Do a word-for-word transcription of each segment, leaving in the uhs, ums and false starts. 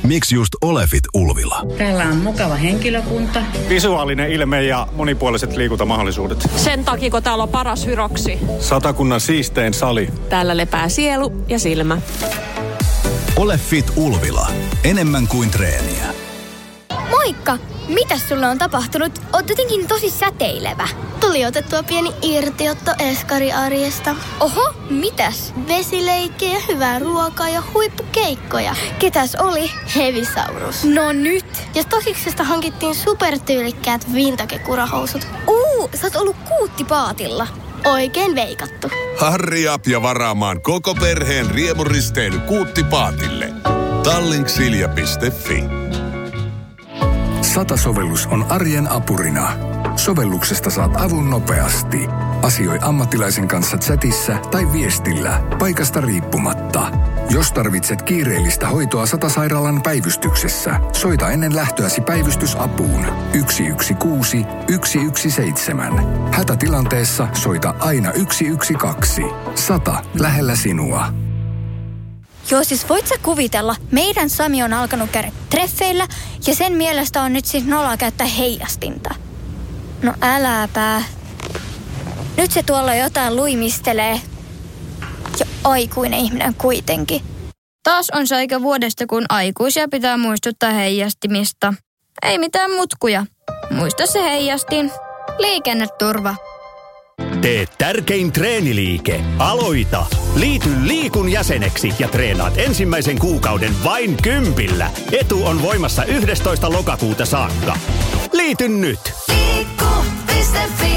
Miksi just Olefit Ulvila? Täällä on mukava henkilökunta. Visuaalinen ilme ja monipuoliset liikuntamahdollisuudet. Sen takia, kun täällä on paras hyroksi. Satakunnan siistein sali. Täällä lepää sielu ja silmä. Olefit Ulvila. Enemmän kuin treeniä. Moikka! Mitäs sulle on tapahtunut? Oot jotenkin tosi säteilevä. Tuli otettua pieni irtiotto eskariarjesta. Oho, mitäs? Vesileikkejä, hyvää ruokaa ja huippukeikkoja. Ketäs oli? Hevisaurus. No nyt! Ja Stosiksesta hankittiin supertyylikkäät vintage-kurahousut. Uu, sä oot ollut kuuttipaatilla. Oikein veikattu. Harri up ja varaamaan koko perheen riemuristeily Kuuttipaatille. Tallinksilja piste fi. Sata-sovellus on arjen apurina. Sovelluksesta saat avun nopeasti. Asioi ammattilaisen kanssa chatissa tai viestillä, paikasta riippumatta. Jos tarvitset kiireellistä hoitoa Sata-sairaalan päivystyksessä, soita ennen lähtöäsi päivystysapuun yksi yksi kuusi yksi yksi seitsemän. Hätätilanteessa soita aina yksi yksi kaksi. Sata lähellä sinua. Joo, siis voit sä kuvitella, meidän Sami on alkanut käydä treffeillä ja sen mielestä on nyt siis noloa käyttää heijastinta. No äläpä. Nyt se tuolla jotain luimistelee. Ja aikuinen ihminen kuitenkin. Taas on se aika vuodesta, kun aikuisia pitää muistuttaa heijastimista. Ei mitään mutkuja. Muista se heijastin. Liikenneturva. Tee tärkein treeniliike. Aloita! Liity Liikun jäseneksi ja treenaat ensimmäisen kuukauden vain kympillä. Etu on voimassa yhdestoista lokakuuta saakka. Liity nyt! Liikku piste fi.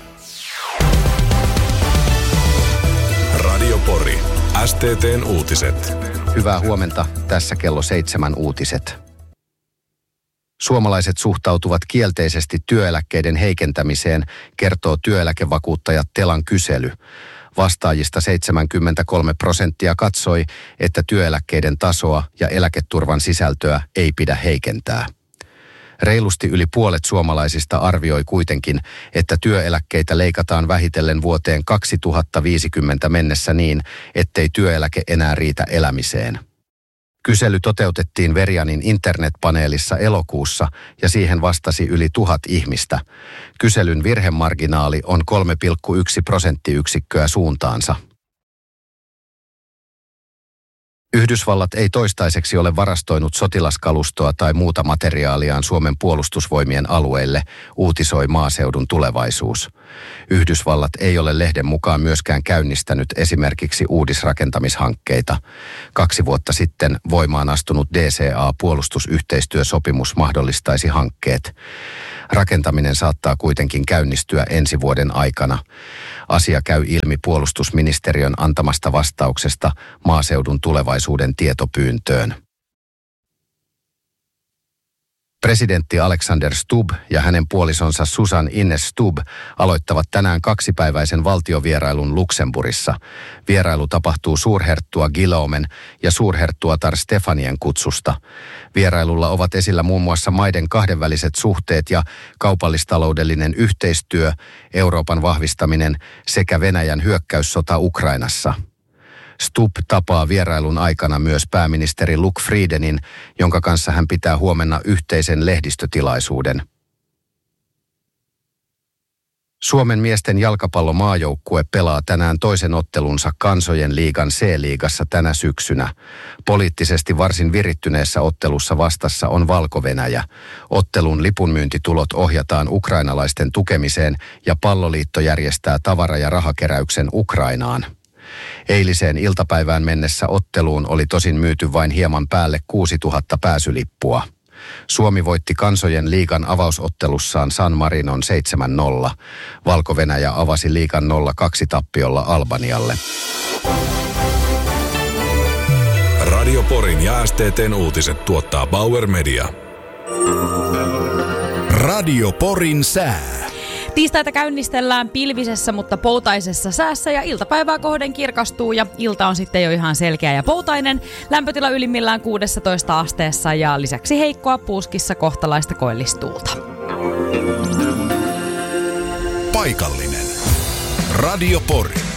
Radio Pori. S T T:n uutiset. Hyvää huomenta. Tässä kello seitsemän uutiset. Suomalaiset suhtautuvat kielteisesti työeläkkeiden heikentämiseen, kertoo työeläkevakuuttajat Telan kysely. Vastaajista seitsemänkymmentäkolme prosenttia katsoi, että työeläkkeiden tasoa ja eläketurvan sisältöä ei pidä heikentää. Reilusti yli puolet suomalaisista arvioi kuitenkin, että työeläkkeitä leikataan vähitellen vuoteen kaksituhattaviisikymmentä mennessä niin, ettei työeläke enää riitä elämiseen. Kysely toteutettiin Verianin internetpaneelissa elokuussa ja siihen vastasi yli tuhat ihmistä. Kyselyn virhemarginaali on kolme pilkku yksi prosenttiyksikköä suuntaansa. Yhdysvallat ei toistaiseksi ole varastoinut sotilaskalustoa tai muuta materiaaliaan Suomen puolustusvoimien alueille, uutisoi Maaseudun Tulevaisuus. Yhdysvallat ei ole lehden mukaan myöskään käynnistänyt esimerkiksi uudisrakentamishankkeita. Kaksi vuotta sitten voimaan astunut D C A-puolustusyhteistyösopimus mahdollistaisi hankkeet. Rakentaminen saattaa kuitenkin käynnistyä ensi vuoden aikana. Asia käy ilmi puolustusministeriön antamasta vastauksesta Maaseudun Tulevaisuuden tietopyyntöön. Presidentti Alexander Stubb ja hänen puolisonsa Susan Ines Stubb aloittavat tänään kaksipäiväisen valtiovierailun Luxemburgissa. Vierailu tapahtuu suurherttua Guillaumen ja suurherttuatar Stefanien kutsusta. Vierailulla ovat esillä muun muassa maiden kahdenväliset suhteet ja kaupallistaloudellinen yhteistyö, Euroopan vahvistaminen sekä Venäjän hyökkäyssota Ukrainassa. Stubb tapaa vierailun aikana myös pääministeri Luc Friedenin, jonka kanssa hän pitää huomenna yhteisen lehdistötilaisuuden. Suomen miesten jalkapallomaajoukkue pelaa tänään toisen ottelunsa Kansojen liigan C-liigassa tänä syksynä. Poliittisesti varsin virittyneessä ottelussa vastassa on Valko-Venäjä. Ottelun lipunmyyntitulot ohjataan ukrainalaisten tukemiseen ja Palloliitto järjestää tavara- ja rahakeräyksen Ukrainaan. Eiliseen iltapäivään mennessä otteluun oli tosin myyty vain hieman päälle kuusituhatta pääsylippua. Suomi voitti Kansojen liigan avausottelussaan San Marinon seitsemän nolla. Valko-Venäjä avasi liigan nolla kaksi tappiolla Albanialle. Radio Porin ja S T T:n uutiset tuottaa Bauer Media. Radio Porin sää. Tiistaita käynnistellään pilvisessä, mutta poutaisessa säässä ja iltapäivää kohden kirkastuu ja ilta on sitten jo ihan selkeä ja poutainen. Lämpötila ylimmillään kuusitoista asteessa ja lisäksi heikkoa puuskissa kohtalaista koillistuulta. Paikallinen. Radio Pori.